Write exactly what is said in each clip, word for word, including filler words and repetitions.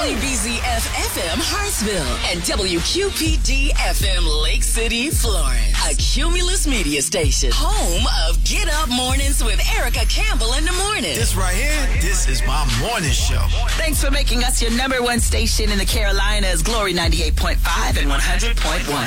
W B Z F F M Hartsville and W Q P D F M Lake City, Florence. A Cumulus media station. Home of Get Up Mornings with Erica Campbell in the morning. This right here, this is my morning show. Thanks for making us your number one station in the Carolinas. Glory ninety-eight point five and one hundred point one.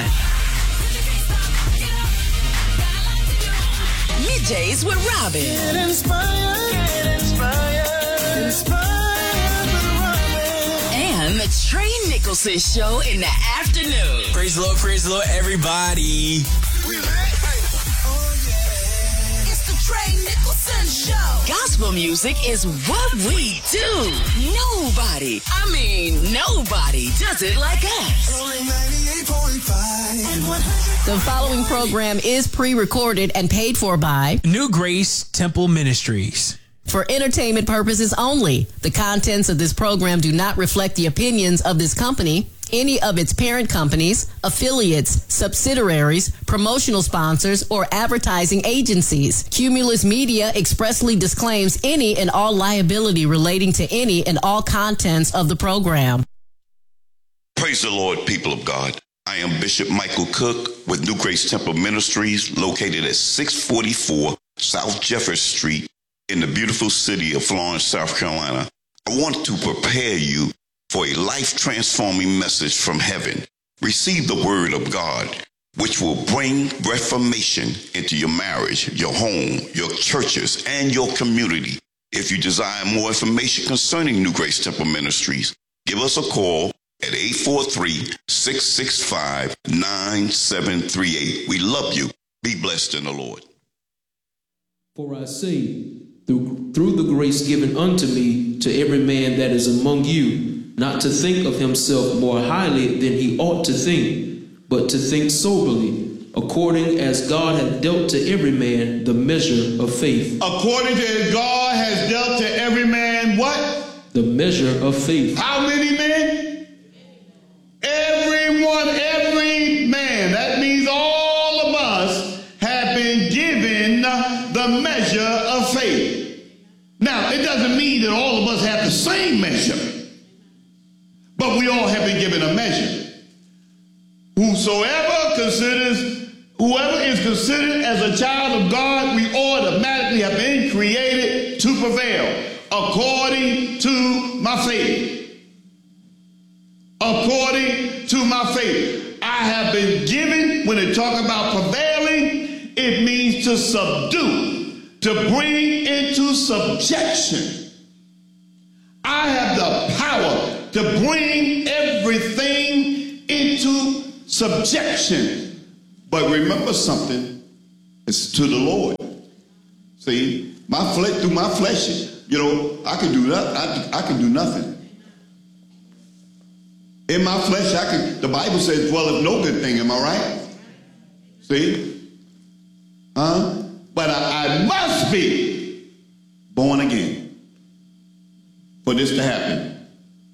Middays with Robin. Get inspired, get inspired, inspired with Robin. And the Trey Nicholson Show in the afternoon. Praise the Lord, praise the Lord, everybody. We ready? Oh, yeah. It's the Trey Nicholson Show. Gospel music is what we do. Nobody, I mean nobody, does it like us. Only ninety-eight point five and one hundred. The following program is pre-recorded and paid for by New Grace Temple Ministries. For entertainment purposes only. The contents of this program do not reflect the opinions of this company, any of its parent companies, affiliates, subsidiaries, promotional sponsors, or advertising agencies. Cumulus Media expressly disclaims any and all liability relating to any and all contents of the program. Praise the Lord, people of God. I am Bishop Michael Cook with New Grace Temple Ministries, located at six forty-four South Jefferson Street in the beautiful city of Florence, South Carolina. I want to prepare you for a life-transforming message from heaven. Receive the word of God, which will bring reformation into your marriage, your home, your churches, and your community. If you desire more information concerning New Grace Temple Ministries, give us a call at eight four three, six six five, nine seven three eight. We love you. Be blessed in the Lord. For I say, through, through the grace given unto me, to every man that is among you, not to think of himself more highly than he ought to think, but to think soberly, according as God hath dealt to every man the measure of faith. According to as God has dealt to every man what? The measure of faith. How many men? Everyone, every man. That means all of us have been given the measure of faith. Now, it doesn't mean that all of us have the same measure, but we all have been given a measure. Whosoever considers, whoever is considered as a child of God, we automatically have been created to prevail according to my faith. According to my faith. I have been given, when they talk about prevailing, it means to subdue, to bring into subjection. I have the power to bring everything into subjection. But remember something, it's to the Lord. See, my flesh, through my flesh, you know, I can do that. I, I can do nothing. In my flesh, I can, the Bible says, dwelleth no good thing. Am I right? See? Huh? But I, I must be born again for this to happen.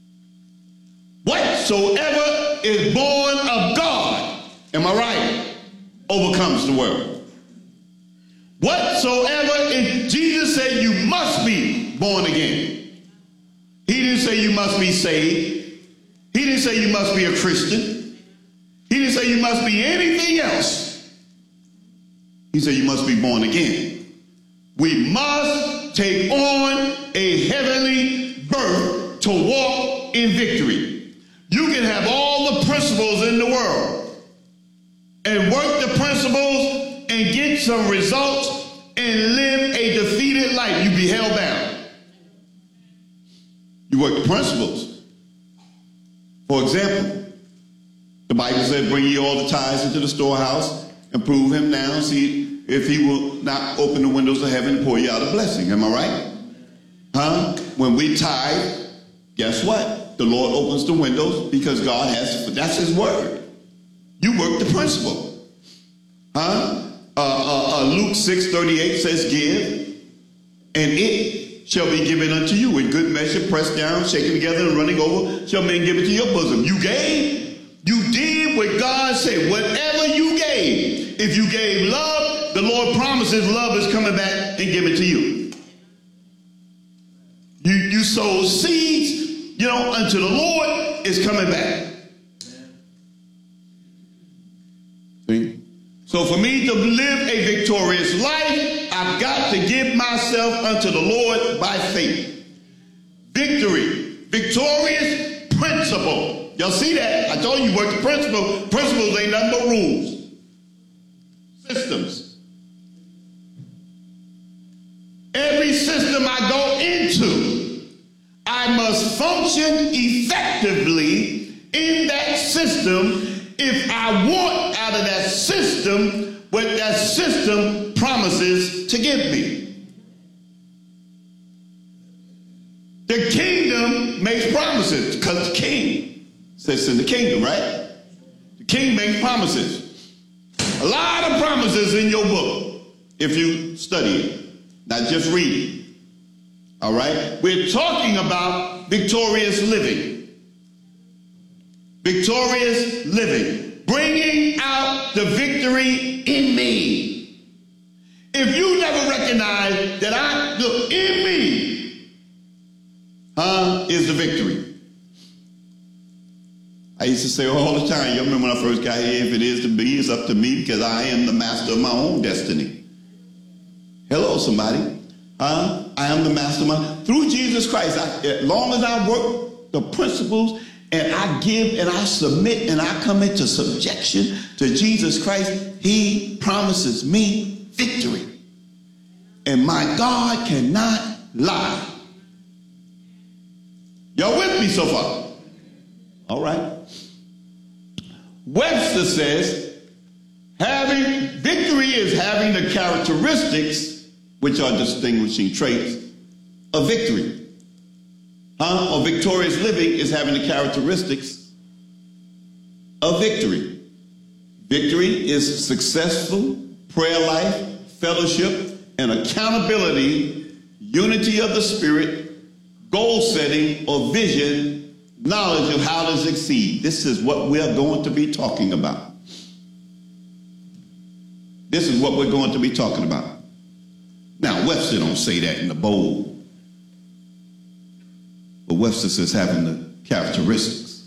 Whatsoever is born of God, am I right, overcomes the world. Whatsoever is, Jesus said you must be born again. He didn't say you must be saved. He didn't say you must be a Christian. He didn't say you must be anything else. He said you must be born again. We must take on a heavenly birth to walk in victory. You can have all the principles in the world and work the principles and get some results and live a defeated life. You be held down. You work the principles. For example, the Bible said, bring ye all the tithes into the storehouse and prove him now, see if he will not open the windows of heaven and pour you out a blessing. Am I right? Huh? When we tithe, guess what? The Lord opens the windows because God has, that's his word. You work the principle. Huh? Uh, uh, uh, Luke six thirty-eight says, give, and it shall be given unto you in good measure, pressed down, shaken together, and running over, shall men give it to your bosom. You gave, you did what God said. Whatever you gave, if you gave love, the Lord promises love is coming back and give it to you. You, you sow seeds, you know, unto the Lord is coming back. See? So for me to live a victorious life, I've got to give myself unto the Lord by faith. Victory, victorious principle. Y'all see that? I told you work the principle. Principles ain't nothing but rules. Systems. Every system I go into, I must function effectively in that system if I want out of that system what that system promises to give me. The kingdom makes promises because the king sits in the kingdom, right? The king makes promises. A lot of promises in your book if you study it, not just read it. All right? We're talking about victorious living. Victorious living. Bringing out the victory in me. If you never recognize that I, look, in me, huh, is the victory. I used to say all the time, you remember when I first got here, if it is to be, it's up to me because I am the master of my own destiny. Hello, somebody. Huh? I am the master of my, through Jesus Christ, I, as long as I work the principles and I give and I submit and I come into subjection to Jesus Christ, he promises me victory. And my God cannot lie. Y'all with me so far? All right. Webster says, having victory is having the characteristics, which are distinguishing traits, of victory. Huh? Or victorious living is having the characteristics of victory. Victory is successful prayer life, fellowship, and accountability, unity of the spirit, goal setting or vision, knowledge of how to succeed. This is what we're going to be talking about. This is what we're going to be talking about. Now, Webster don't say that in the bold. But Webster says having the characteristics.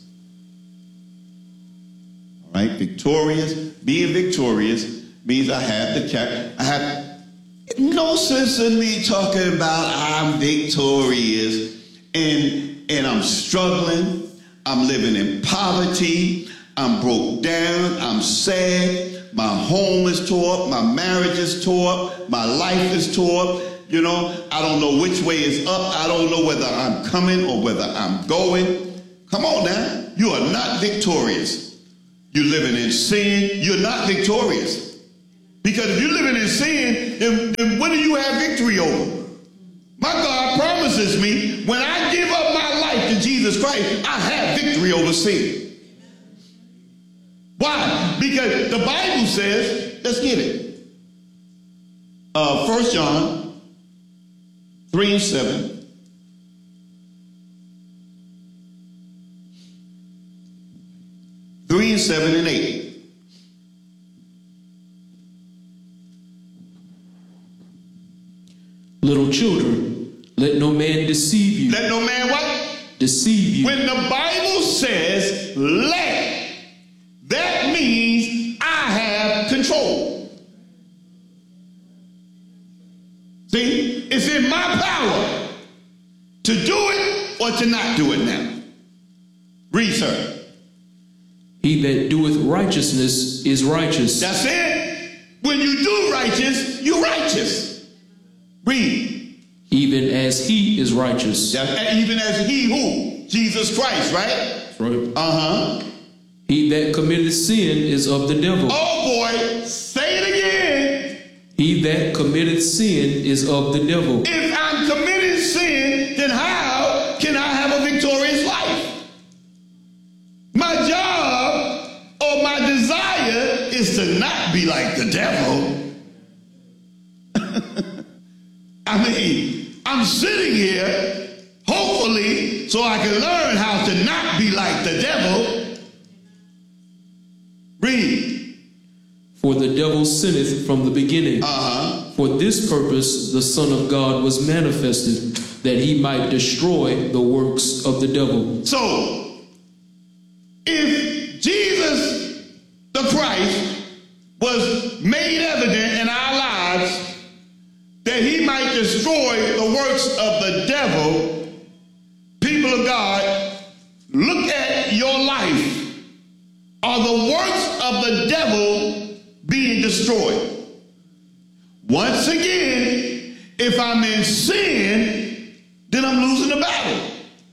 All right, victorious, being victorious means I have the character. I have no sense in me talking about I'm victorious and, and I'm struggling. I'm living in poverty. I'm broke down. I'm sad. My home is tore up. My marriage is tore up. My life is tore up. You know, I don't know which way is up. I don't know whether I'm coming or whether I'm going. Come on now. You are not victorious. You're living in sin. You're not victorious. Because if you're living in sin, then, then what do you have victory over? My God promises me when I give up my life to Jesus Christ, I have victory over sin. Why? Because the Bible says, let's get it. Uh, First John three and seven. Three and seven and eight. Little children, let no man deceive you. Let no man what? Deceive you. When the Bible says let, that means I have control. See, it's in my power to do it or to not do it now. Read, sir. He that doeth righteousness is righteous. That's it. When you do righteous, you righteous. Read. Even as he is righteous. That's even as he who? Jesus Christ, right? Right. Uh-huh. He that committeth sin is of the devil. Oh boy, say it again. He that committeth sin is of the devil. If I'm committing sin, then how can I have a victorious life? My job or my desire is to not be like the devil. I mean, I'm sitting here, hopefully, so I can learn how to not be like the devil. Read. For the devil sinneth from the beginning. Uh-huh. For this purpose the Son of God was manifested, that he might destroy the works of the devil. So, if Jesus the Christ was made evident in our lives that he might destroy the works of the devil, people of God, look at your life. Are the works of the devil being destroyed? Once again, if I'm in sin, then I'm losing the battle.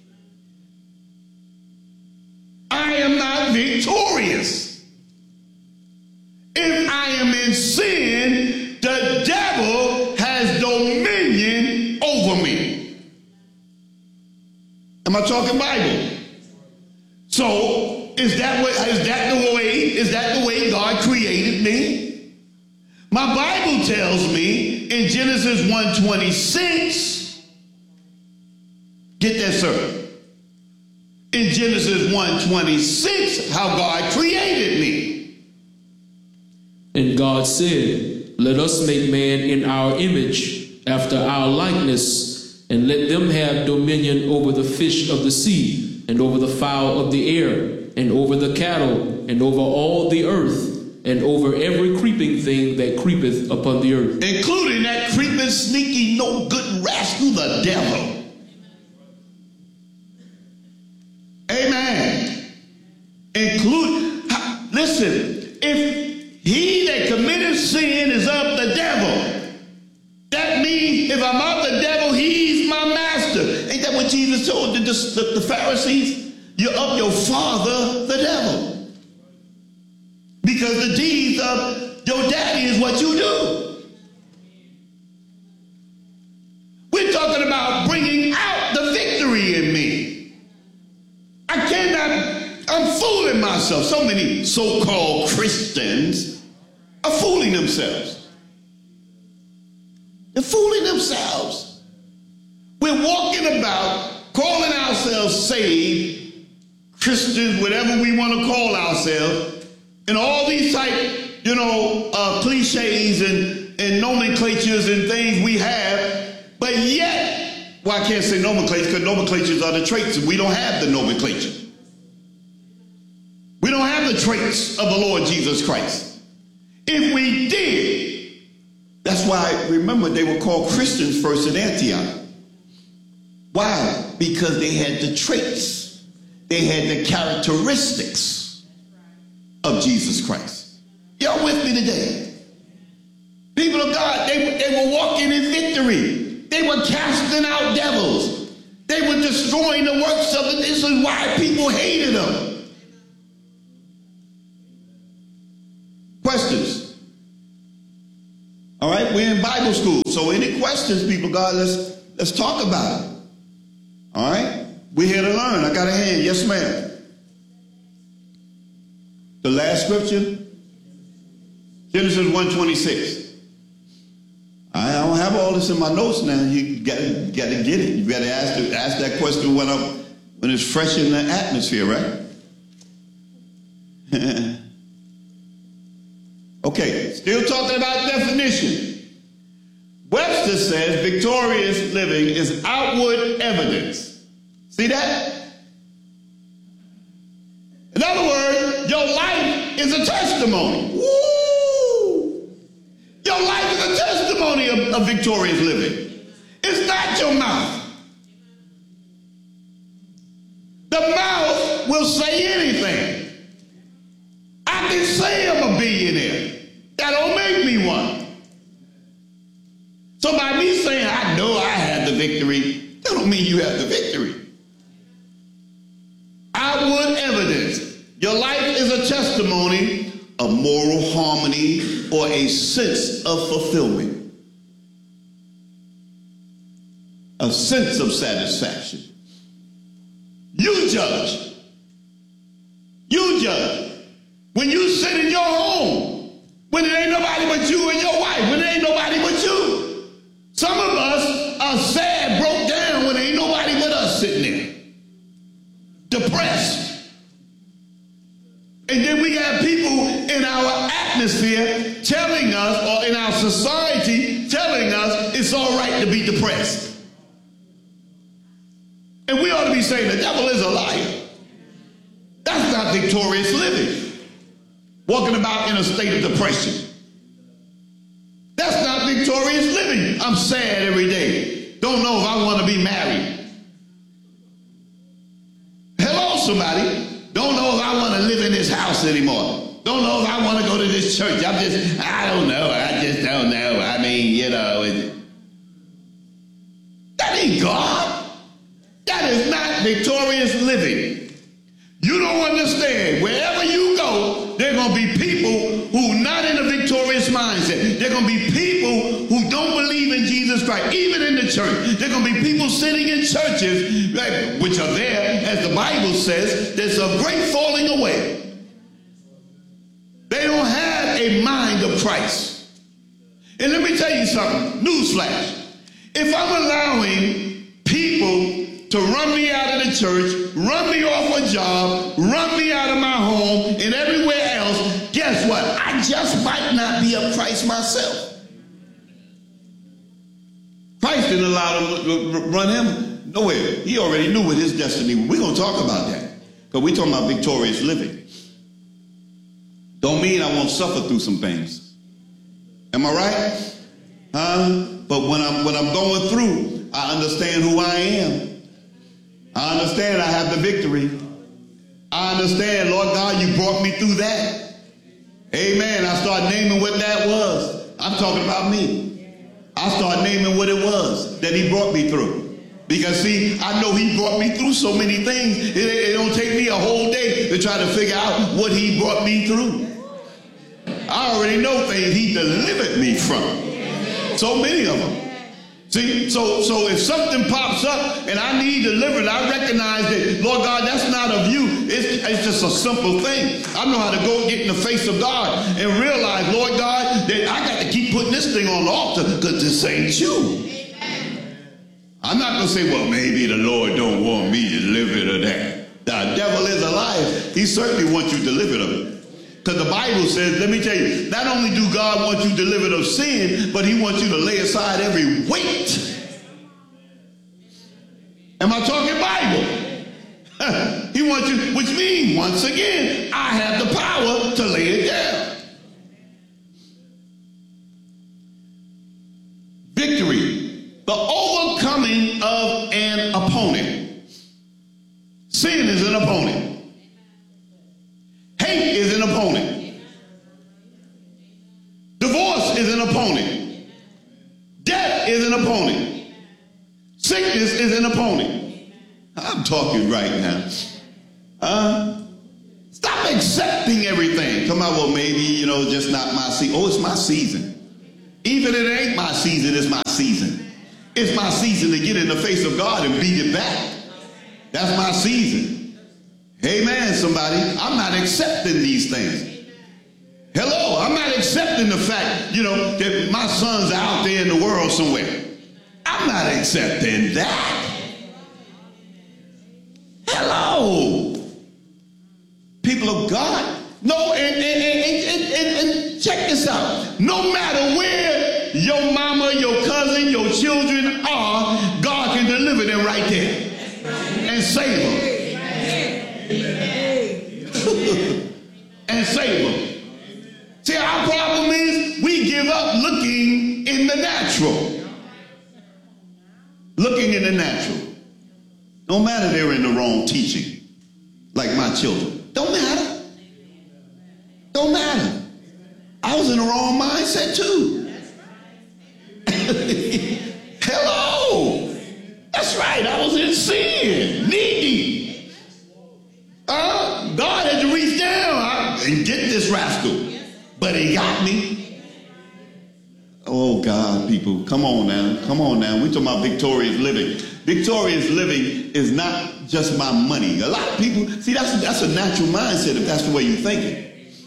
I am not victorious. If I am in sin, the devil has dominion over me. Am I talking Bible? So, is that what, is that the way, is that the way God created me? My Bible tells me in Genesis one twenty-six, get that, sir. In Genesis one twenty-six, how God created me. And God said, let us make man in our image, after our likeness, and let them have dominion over the fish of the sea, and over the fowl of the air, and over the cattle, and over all the earth, and over every creeping thing that creepeth upon the earth. Including that creeping, sneaky, no good rascal, the devil. Amen. Include, listen, if he that committed sin is of the devil, that means if I'm of the devil, he's my master. Ain't that what Jesus told the, the, the Pharisees? You're of your father, the devil. Because the deeds of your daddy is what you do. We're talking about bringing out the victory in me. I cannot, I'm fooling myself. So many so-called Christians are fooling themselves. They're fooling themselves. We're walking about calling ourselves saved, Christians, whatever we want to call ourselves, and all these type, you know, uh, cliches and, and nomenclatures and things we have, but yet, well, I can't say nomenclature because nomenclatures are the traits, and we don't have the nomenclature. We don't have the traits of the Lord Jesus Christ. If we did, that's why, remember, they were called Christians first in Antioch. Why? Because they had the traits. They had the characteristics of Jesus Christ. Y'all with me today? People of God, they, they were walking in victory. They were casting out devils. They were destroying the works of it. This is why people hated them. Questions? All right, we're in Bible school. So any questions, people of God, let's, let's talk about it. All right? We're here to learn. I got a hand. Yes, ma'am. The last scripture, Genesis one twenty-six. I don't have all this in my notes now. You got to got to get it. You got to ask the, ask that question when I'm when it's fresh in the atmosphere, right? Okay. Still talking about definition. Webster says victorious living is outward evidence. See that? In other words, your life is a testimony. Woo! Your life is a testimony of, of victorious living. It's not your mouth. The mouth will say anything. I can say I'm a billionaire. That don't make me one. So by me saying I know I have the victory, that don't mean you have the victory. Outward evidence. Your life is a testimony of moral harmony or a sense of fulfillment. A sense of satisfaction. You judge. You judge. When you sit in your home, when it ain't nobody but you and your wife, when it ain't nobody but you. Some of us are sad, broke down when ain't nobody but us sitting there. Depressed. And then we have people in our atmosphere telling us, or in our society telling us it's all right to be depressed. And we ought to be saying the devil is a liar. That's not victorious living. Walking about in a state of depression. That's not victorious living. I'm sad every day. Don't know if I want to be married. Hello, somebody. Don't know if I want to live in this house anymore. Don't know if I want to go to this church. I'm just, I don't know. I just don't know. I mean, you know. It, that ain't God. That is not victorious living. You don't understand. Wherever you go, there are going to be people who are not in a victorious mindset. There are going to be people who don't believe in Jesus Christ, even in the church. There are going to be people sitting in churches, which are there, as the Bible says, there's a great falling away. They don't have a mind of Christ. And let me tell you something, newsflash. If I'm allowing people to run me out of the church, run me off a job, run me out of my home and everywhere else, guess what? I just might not be of Christ myself. Christ didn't allow them to run him nowhere. He already knew what his destiny was. We're going to talk about that because we're talking about victorious living. Don't mean I won't suffer through some things. Am I right? Huh? But when I'm, when I'm going through, I understand who I am. I understand I have the victory. I understand, Lord God, you brought me through that. Amen. I start naming what that was. I'm talking about me. I start naming what it was that he brought me through. Because, see, I know he brought me through so many things. It, it don't take me a whole day to try to figure out what he brought me through. I already know things he delivered me from. So many of them. See, so so if something pops up and I need delivered, I recognize that, Lord God, that's not of you. It's, it's just a simple thing. I know how to go get in the face of God and realize, Lord God, that I got to keep putting this thing on the altar because this ain't you. I'm not going to say, well, maybe the Lord don't want me delivered of that. The devil is a liar. He certainly wants you delivered of it. Because the Bible says, let me tell you, not only do God want you delivered of sin, but he wants you to lay aside every weight. Am I talking Bible? He wants you, which means, once again, I have the power to lay it down. Victory, the overcoming of an opponent. Sin is an opponent. Hate is an opponent. Divorce is an opponent. Death is an opponent. Sickness is an opponent. I'm talking right now. Uh, stop accepting everything. Come on, well, maybe, you know, just not my season. Oh, it's my season. Even if it ain't my season, it's my season. It's my season to get in the face of God and beat it back. That's my season. Amen, somebody. I'm not accepting these things. Hello, I'm not accepting the fact, you know, that my sons are out there in the world somewhere. I'm not accepting that. Hello. People of God. No, and, and, and, and, and, and check this out. No matter where your mama, your cousin, your children are, God can deliver them right there and save them. And save them. See, our problem is we give up looking in the natural. Looking in the natural. Don't matter they're in the wrong teaching, like my children. Don't matter. Don't matter. I was in the wrong mindset too. Hello. That's right. I was in sin, needy. Uh, God had to reach down I, and get this rascal. But he got me. Oh, God, people, come on now. Come on now. We're talking about victorious living. Victorious living is not just my money. A lot of people, see, that's, that's a natural mindset if that's the way you're thinking.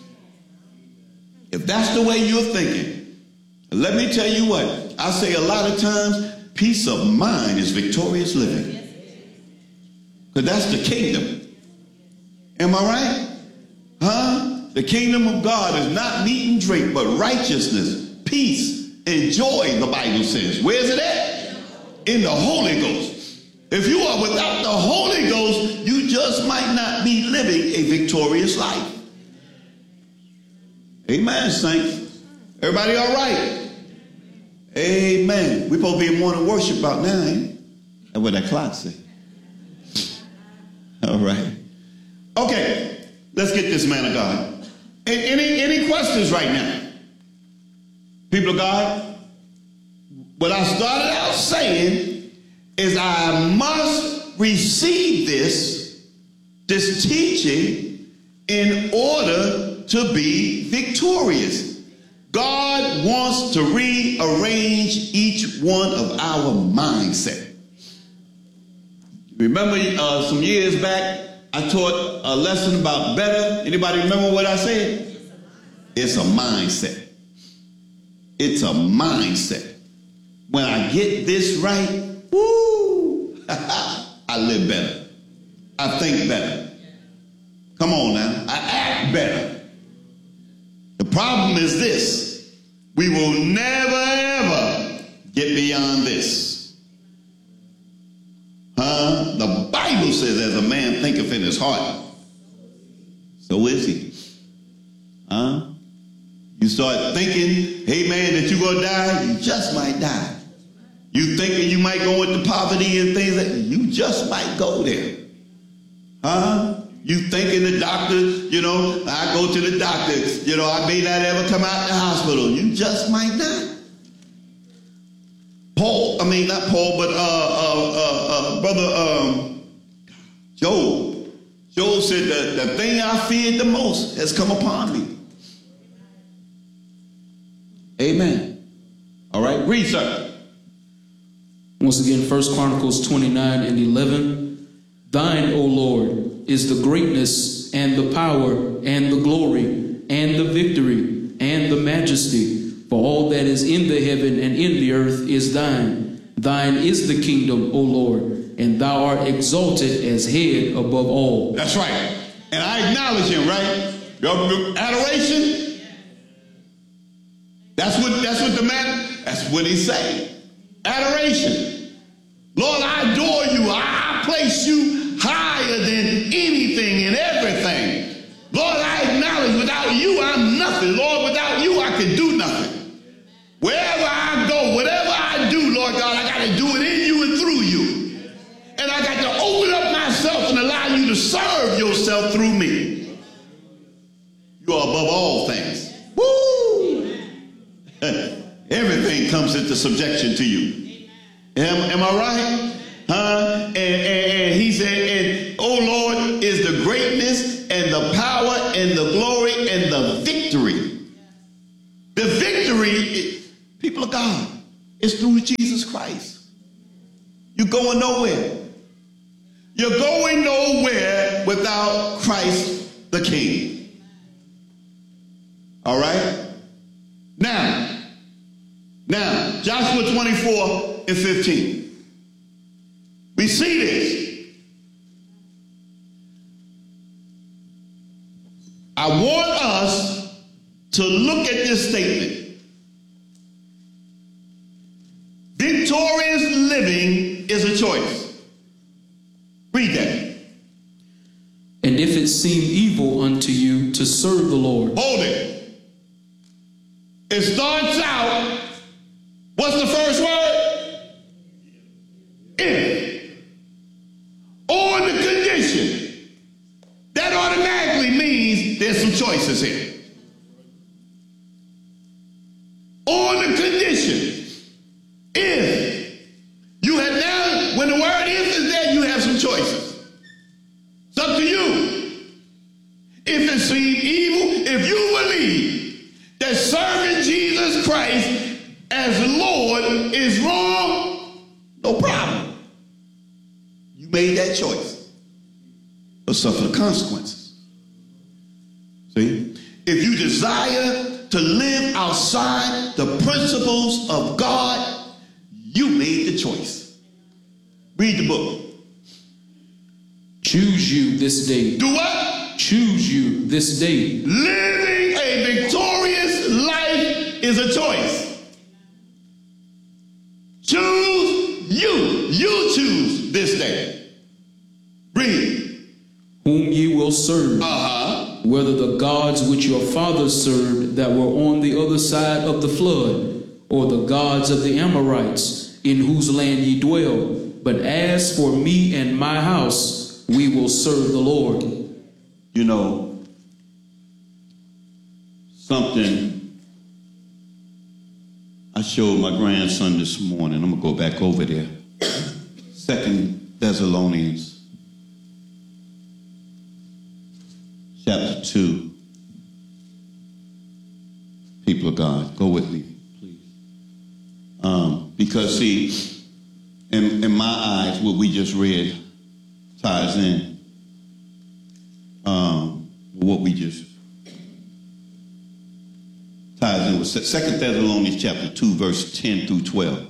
If that's the way you're thinking, let me tell you what. I say a lot of times, peace of mind is victorious living. Because that's the kingdom. Am I right? Huh? The kingdom of God is not meat and drink, but righteousness, peace, and joy, the Bible says. Where's it at? In the Holy Ghost. If you are without the Holy Ghost, you just might not be living a victorious life. Amen, saints. Everybody all right? Amen. We're supposed to be in morning worship about now, ain't it? That's what that clock say. All right. Okay, let's get this man of God. Any, any questions right now? People of God, what I started out saying is I must receive this, this teaching in order to be victorious. God wants to rearrange each one of our mindset. Remember uh, some years back, I taught a lesson about better. Anybody remember what I said? It's a mindset. It's a mindset. When I get this right, woo, I live better. I think better. Come on now. I act better. The problem is this. We will never, ever get beyond this. Huh? The Bible says, as a man thinketh in his heart, so is he. Huh? You start thinking, hey man, that you're going to die, you just might die. You thinking you might go into poverty and things like that, you just might go there. Huh? You thinking the doctor, you know, I go to the doctor, you know, I may not ever come out of the hospital. You just might die. Paul, I mean, not Paul, but uh, uh, uh, uh, brother um, Job. Job said that the thing I feared the most has come upon me. Amen. All right, read, sir. Once again, First Chronicles twenty-nine and eleven. Thine, O Lord, is the greatness and the power and the glory and the victory and the majesty. For all that is in the heaven and in the earth is thine. Thine is the kingdom, O Lord, and thou art exalted as head above all. That's right. And I acknowledge him, right? Your adoration. That's what that's what the man, that's what he's saying. Adoration. Lord, I adore you. I place you higher than anything and everything. Lord, I acknowledge without you, I'm nothing. Lord, without you, I can do nothing. Wherever I go, whatever I do, Lord God, I got to do it in you and through you. And I got to open up myself and allow you to serve yourself through me. You are above all things. Woo! Everything comes into subjection to you. Am, am I right? Huh? And, and, and he said, and, oh Lord, is the greatness and the power and the glory and the victory. The victory, people of God, is through Jesus Christ. You're going nowhere. You're going nowhere without Christ the King. All right? Now, now, Joshua twenty-four and fifteen. We see this. I want us to look at this statement. Victorious living is a choice. Read that. And if it seem evil unto you to serve the Lord. Hold it. It starts out, what's the first word? If. On the condition. That automatically means there's some choices here. On the condition. If. You have now, when the word if is there, you have some choices. It's up to you. If it seems evil, if you believe that serving Jesus Christ as Lord is wrong, no problem. You made that choice. But suffer the consequences. See? If you desire to live outside the principles of God, you made the choice. Read the book. Choose you this day. Do what? Choose you this day. Living a victorious life is a choice. Choose you. You choose this day. will serve, Uh-huh. whether the gods which your fathers served that were on the other side of the flood, or the gods of the Amorites, in whose land ye dwell. But as for me and my house, we will serve the Lord. You know, something I showed my grandson this morning. I'm going to go back over there. Second Thessalonians, chapter two. People of God, go with me, please. Um, because, see, in, in my eyes, what we just read ties in. Um, what we just ties in with Second Thessalonians chapter two, verse ten through twelve.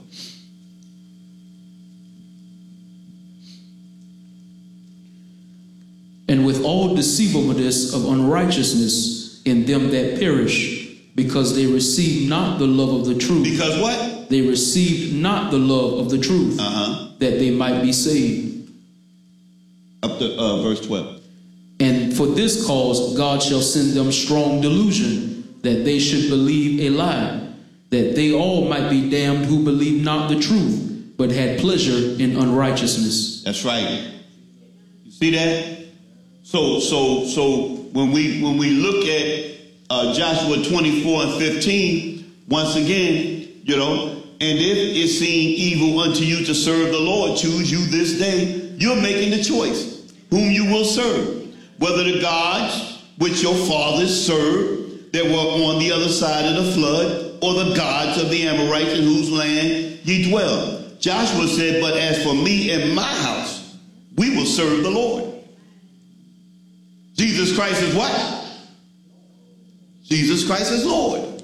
And with all deceivableness of unrighteousness in them that perish, because they receive not the love of the truth. Because what? They received not the love of the truth, Uh-huh. that they might be saved. Up to uh, verse twelve. And for this cause God shall send them strong delusion, that they should believe a lie, that they all might be damned who believe not the truth, but had pleasure in unrighteousness. That's right. You see that? So, so, so when we when we look at uh, Joshua twenty-four and fifteen, once again, you know, and if it seem evil unto you to serve the Lord, choose you this day. You're making the choice whom you will serve, whether the gods which your fathers served that were on the other side of the flood, or the gods of the Amorites in whose land ye dwell. Joshua said, but as for me and my house, we will serve the Lord. Jesus Christ is what? Jesus Christ is Lord.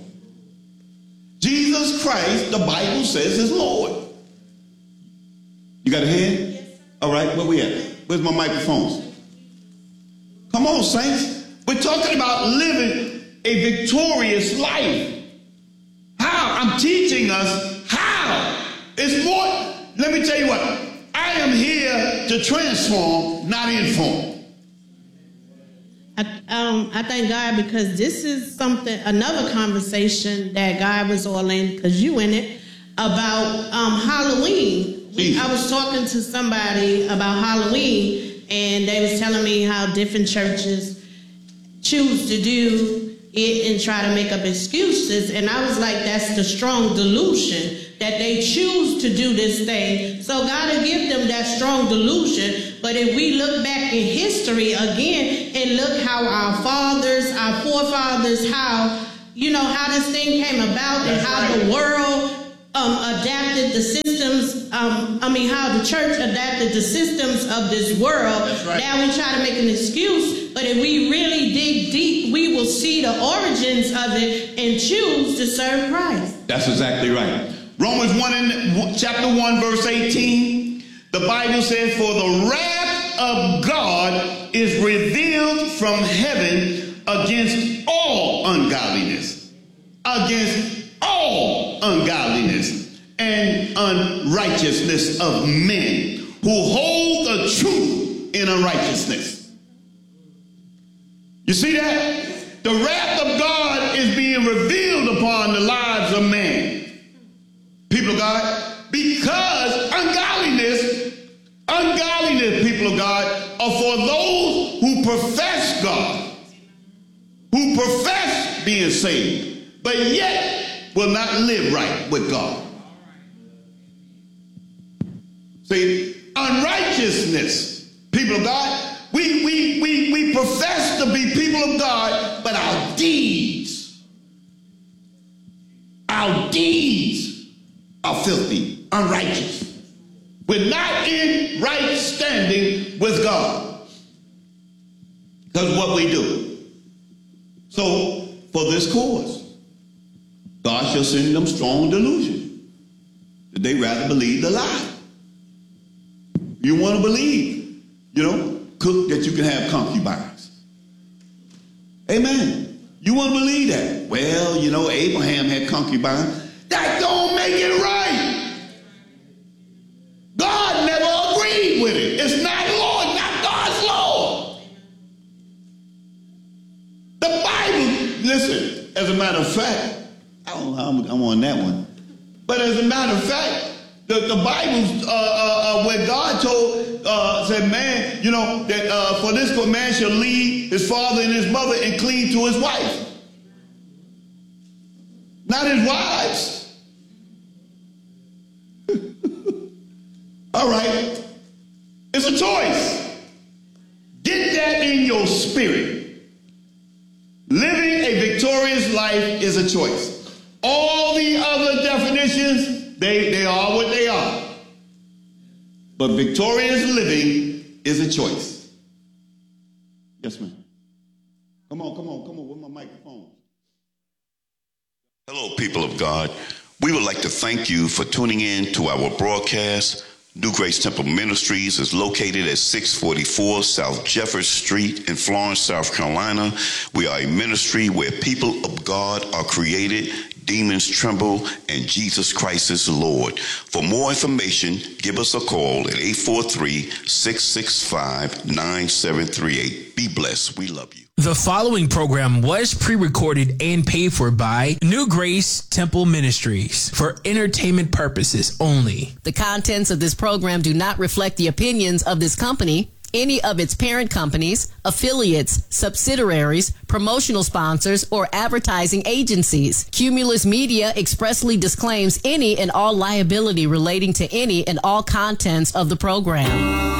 Jesus Christ, the Bible says, is Lord. You got a hand? Yes, all right, where we at? Where's my microphones? Come on, saints. We're talking about living a victorious life. How? I'm teaching us how. It's more, let me tell you what. I am here to transform, not inform. I, um, I thank God because this is something, another conversation that God was all in, because you in it, about um, Halloween. We, I was talking to somebody about Halloween, and they was telling me how different churches choose to do it and try to make up excuses. And I was like, that's the strong delusion, that they choose to do this thing. So God will give them that strong delusion. But if we look back in history again and look how our fathers, our forefathers, how, you know, how this thing came about and how the world um, adapted the systems, um, I mean, how the church adapted the systems of this world. Right. Now we try to make an excuse, but if we really dig deep, we will see the origins of it and choose to serve Christ. That's exactly right. Romans one in chapter one, verse eighteen, the Bible says, for the wrath of God is revealed from heaven against all ungodliness, against all ungodliness and unrighteousness of men who hold the truth in unrighteousness. You see that? The wrath of God is being revealed upon the lives of man. People of God, because ungodliness, ungodliness, people of God, are for those who profess God, who profess being saved, but yet will not live right with God. See, unrighteousness, people of God, we, we, we, we profess to be people of God, but our deeds, our deeds are filthy, unrighteous. We're not in right standing with God. Because what we do. So, for this cause, God shall send them strong delusion, that they rather believe the lie. You want to believe, you know, cook that you can have concubines. Amen. You want to believe that? Well, you know, Abraham had concubines. That don't make it right. God never agreed with it. It's not Lord, not God's law. listen, as a matter of fact, I don't know, I'm, I'm on that one. But as a matter of fact, the, the Bible, uh, uh, uh, where God told, uh, said, man, you know, that uh, for this man shall leave his father and his mother and cleave to his wife. Not his wives. All right. It's a choice. Get that in your spirit. Living a victorious life is a choice. All the other definitions, they, they are what they are. But victorious living is a choice. Yes, ma'am. Come on, come on, come on, with my microphone. Hello, people of God. We would like to thank you for tuning in to our broadcast. New Grace Temple Ministries is located at six forty-four South Jefferson Street in Florence, South Carolina. We are a ministry where people of God are created, demons tremble, and Jesus Christ is Lord. For more information, give us a call at eight four three, six six five, nine seven three eight. Be blessed. We love you. The following program was pre-recorded and paid for by New Grace Temple Ministries for entertainment purposes only. The contents of this program do not reflect the opinions of this company, any of its parent companies, affiliates, subsidiaries, promotional sponsors, or advertising agencies. Cumulus Media expressly disclaims any and all liability relating to any and all contents of the program.